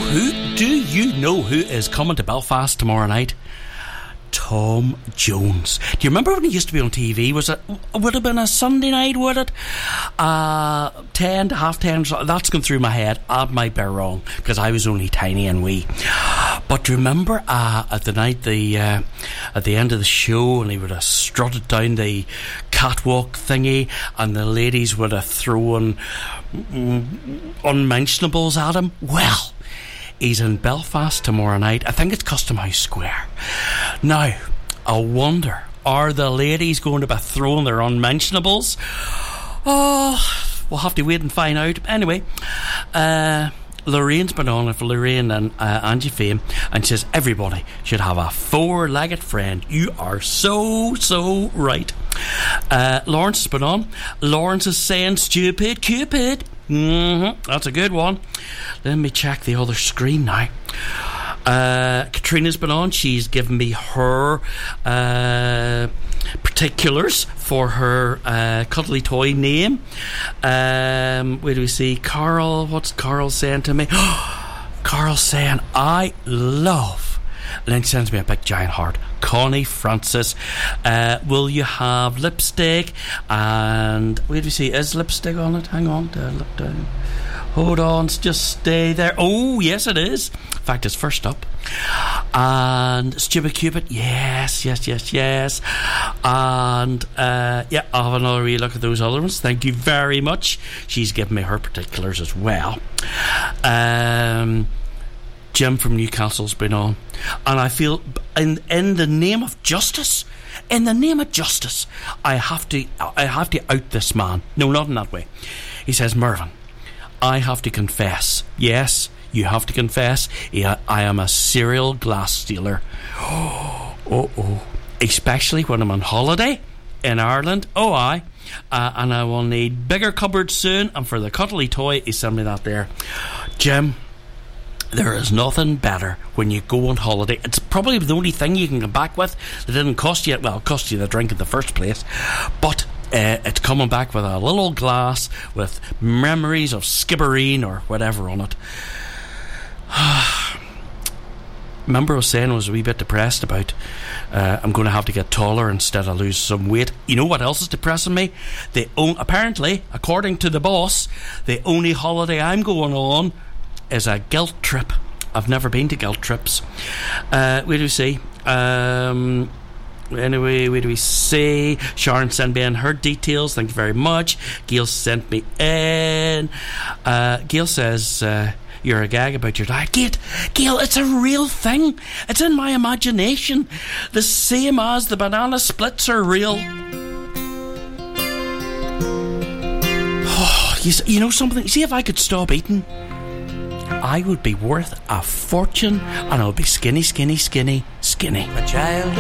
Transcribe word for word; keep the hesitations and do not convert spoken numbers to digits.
who? Do you know who is coming to Belfast tomorrow night? Tom Jones. Do you remember when he used to be on T V? Was it, would have been a Sunday night, would it? Uh, ten to half ten. That's gone through my head. I might be wrong because I was only tiny and wee. But do you remember uh, at the night, the uh, at the end of the show, and he would have strutted down the catwalk thingy, and the ladies would have thrown mm, unmentionables at him? Well, he's in Belfast tomorrow night. I think it's Custom House Square. Now, I wonder, are the ladies going to be throwing their unmentionables? Oh, we'll have to wait and find out. Anyway, uh, Lorraine's been on for Lorraine and uh, Angie Fame, and she says everybody should have a four-legged friend. You are so, so right. Uh, Lawrence has been on. Lawrence is saying stupid Cupid. Mm-hmm. That's a good one. Let me check the other screen now. Uh, Katrina's been on. She's given me her uh, particulars for her uh, cuddly toy name. Um, where do we see Carl? What's Carl saying to me? Carl saying, I love. And then she sends me a big giant heart. Connie Francis, uh, will you have lipstick? And where do we see? Is lipstick on it? Hang on, to look down. Hold on, just stay there. Oh, yes, it is. In fact, it's first up. And Stupid Cupid, yes, yes, yes, yes. And uh, yeah, I'll have another wee look at those other ones. Thank you very much. She's given me her particulars as well. Um, Jim from Newcastle's been on, and I feel in in the name of justice, in the name of justice, I have to I have to out this man. No, not in that way. He says, Mervyn, I have to confess. Yes, you have to confess. Yeah, I am a serial glass stealer. Oh, oh, oh. Especially when I'm on holiday in Ireland. Oh, I. Uh, and I will need bigger cupboards soon. And for the cuddly toy, he sent me that there. Jim, there is nothing better when you go on holiday. It's probably the only thing you can come back with that didn't cost you, well, it cost you the drink in the first place. But Uh, it's coming back with a little glass with memories of Skibbereen or whatever on it. Remember I was saying I was a wee bit depressed about uh, I'm going to have to get taller instead of lose some weight. You know what else is depressing me? The o- apparently, according to the boss, the only holiday I'm going on is a guilt trip. I've never been to guilt trips. Uh, where do we see? Um... Anyway, where do we say? Sharon sent me in her details. Thank you very much. Gail sent me in. Uh, Gail says uh, you're a gag about your diet. Gail, Gail, it's a real thing. It's in my imagination. The same as the banana splits are real. Oh, you, you know something? See, if I could stop eating, I would be worth a fortune, and I would be skinny, skinny, skinny, skinny. A child